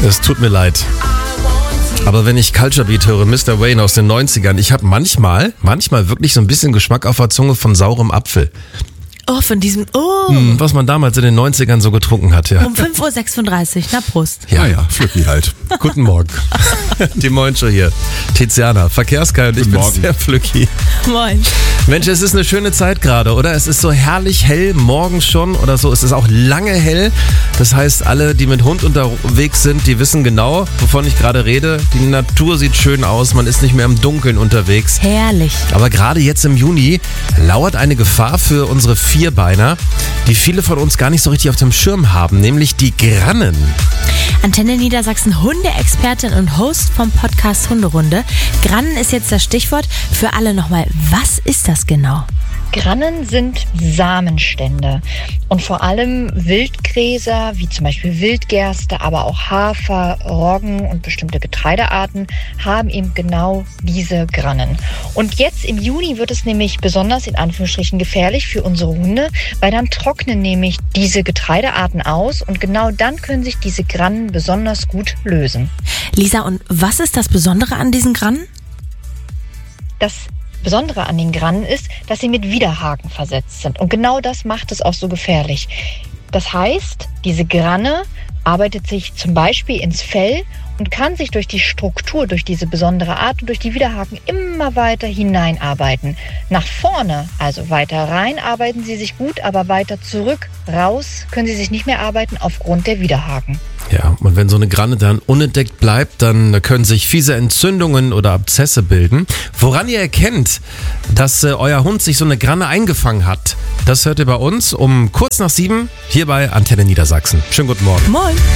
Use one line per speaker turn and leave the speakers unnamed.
Es tut mir leid. Aber wenn ich Culture Beat höre, Mr. Wayne aus den 90ern, ich habe manchmal wirklich so ein bisschen Geschmack auf der Zunge von saurem Apfel.
Oh, von diesem,
Was man damals in den 90ern so getrunken hat, ja.
Um 5.36 Uhr, na Prost.
Ja, Flücki halt. Guten Morgen. Die Moin-Show hier. Tiziana, Verkehrskai und ich bin sehr Flücki.
Moin.
Mensch, es ist eine schöne Zeit gerade, oder? Es ist so herrlich hell, morgens schon oder so. Es ist auch lange hell. Das heißt, alle, die mit Hund unterwegs sind, die wissen genau, wovon ich gerade rede. Die Natur sieht schön aus, man ist nicht mehr im Dunkeln unterwegs.
Herrlich.
Aber gerade jetzt im Juni lauert eine Gefahr für unsere Vierbeiner, die viele von uns gar nicht so richtig auf dem Schirm haben, nämlich die Grannen.
Antenne Niedersachsen Hundeexpertin und Host vom Podcast Hunderunde. Grannen ist jetzt das Stichwort. Für alle nochmal, was ist das genau?
Grannen sind Samenstände und vor allem Wildgräser wie zum Beispiel Wildgerste, aber auch Hafer, Roggen und bestimmte Getreidearten haben eben genau diese Grannen. Und jetzt im Juni wird es nämlich besonders in Anführungsstrichen gefährlich für unsere Hunde, weil dann trocknen nämlich diese Getreidearten aus und genau dann können sich diese Grannen besonders gut lösen.
Lisa, und was ist das Besondere an diesen Grannen?
Das Besondere an den Grannen ist, dass sie mit Widerhaken versetzt sind. Und genau das macht es auch so gefährlich. Das heißt, diese Granne arbeitet sich zum Beispiel ins Fell und kann sich durch die Struktur, durch diese besondere Art und durch die Widerhaken immer weiter hineinarbeiten. Nach vorne, also weiter rein, arbeiten sie sich gut, aber weiter zurück, raus, können sie sich nicht mehr arbeiten aufgrund der Widerhaken.
Ja, und wenn so eine Granne dann unentdeckt bleibt, dann können sich fiese Entzündungen oder Abzesse bilden. Woran ihr erkennt, dass euer Hund sich so eine Granne eingefangen hat, das hört ihr bei uns um kurz nach 7 hier bei Antenne Niedersachsen. Schönen guten Morgen.
Moin.